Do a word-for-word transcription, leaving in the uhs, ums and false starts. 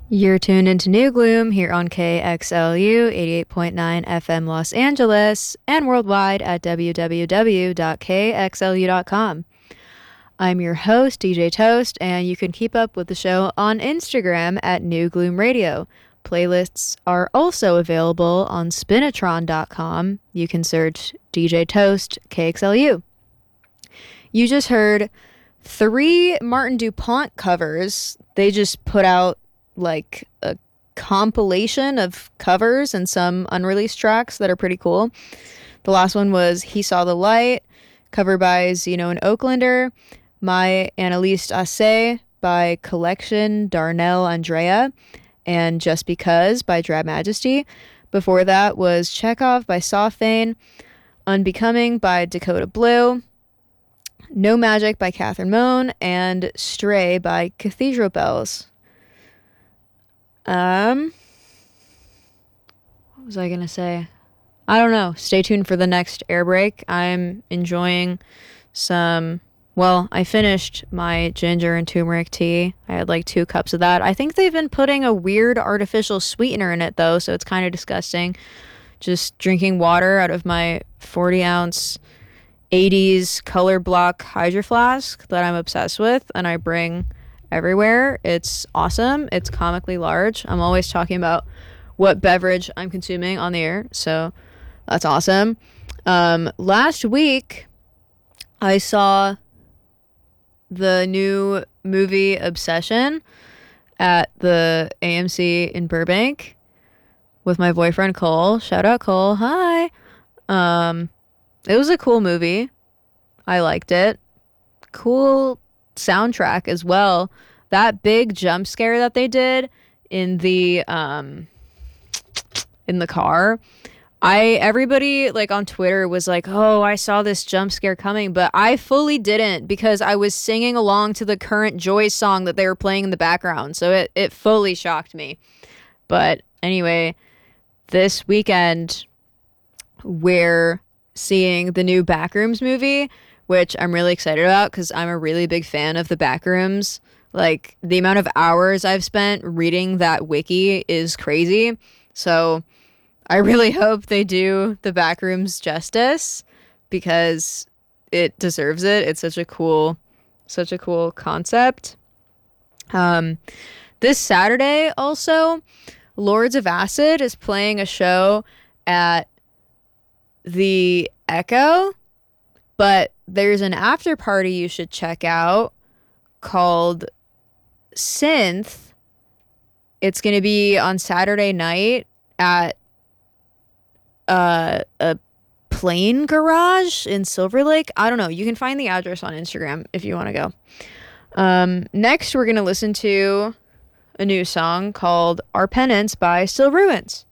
You're tuned into New Gloom here on K X L U eighty-eight point nine F M Los Angeles and worldwide at w w w dot k x l u dot com. I'm your host, D J Toast, and you can keep up with the show on Instagram at New Gloom Radio. Playlists are also available on spinatron dot com. You can search D J Toast K X L U. You just heard three Martin DuPont covers. They just put out like a compilation of covers and some unreleased tracks that are pretty cool. The last one was He Saw the Light, covered by Zeno and Oaklander. My Annalise Asse by Collection, Darnell Andrea, and Just Because by Drab Majesty. Before that was Chekhov by Softvein, Unbecoming by Dakota Blue, No Magic by Catherine Moan, and Stray by Cathedral Bells. Um, what was I gonna say? I don't know. Stay tuned for the next air break. I'm enjoying some, well, I finished my ginger and turmeric tea. I had like two cups of that. I think they've been putting a weird artificial sweetener in it though, so it's kind of disgusting. Just drinking water out of my forty ounce eighties color block Hydro Flask that I'm obsessed with and I bring everywhere. It's awesome. It's comically large. I'm always talking about what beverage I'm consuming on the air, so that's awesome. Um, last week, I saw the new movie Obsession at the A M C in Burbank with my boyfriend Cole. Shout out Cole. Hi. Um, it was a cool movie. I liked it. Cool soundtrack as well. That big jump scare that they did in the um in the car, I everybody like on Twitter was like, oh, I saw this jump scare coming, but I fully didn't because I was singing along to the Current Joy song that they were playing in the background, so it, it fully shocked me. But anyway, this weekend we're seeing the new Backrooms movie, which I'm really excited about because I'm a really big fan of the Backrooms. Like, the amount of hours I've spent reading that wiki is crazy. So I really hope they do the Backrooms justice because it deserves it. It's such a cool, such a cool concept. Um, this Saturday also, Lords of Acid is playing a show at the Echo, but there's an after party you should check out called Synth. It's going to be on Saturday night at uh, a plane garage in Silver Lake. I don't know. You can find the address on Instagram if you want to go. Um, next, we're going to listen to a new song called Our Penance by Still Ruins.